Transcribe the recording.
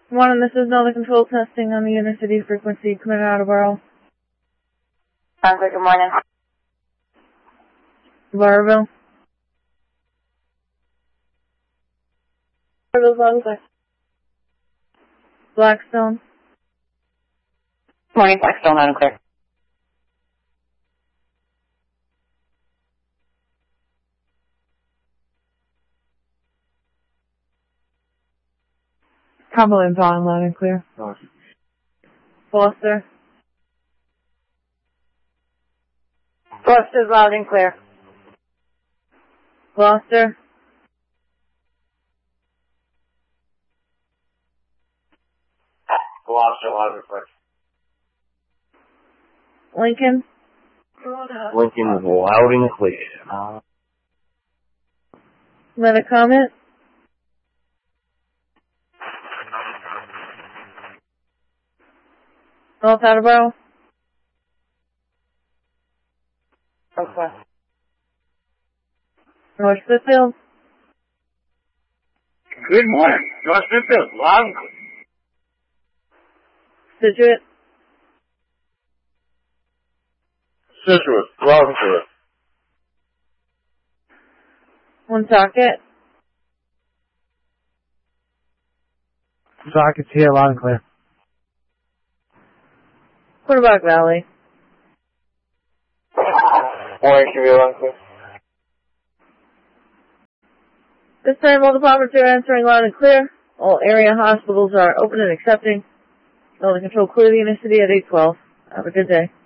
One, this is Nova Control testing on the Intercity frequency coming out of Attleboro. Good morning. Barville. Barville's loud and clear. Blackstone. Morning, Blackstone, loud and clear. Cumberland's on, loud and clear. Foster. Foster's loud and clear. Gloucester. Gloucester, loud and clear. Lincoln. Lincoln is loud and clear. Let a comment. North Attleboro. Okay. North Smithfield. Good morning. North Smithfield, loud and clear. Situate. Citrus, loud and clear. Woonsocket. Sockets here, loud and clear. Quarterback Valley. Morning, should be loud and clear. This time all departments are answering loud and clear. All area hospitals are open and accepting. Nova Control clear the Intercity at 812. Have a good day.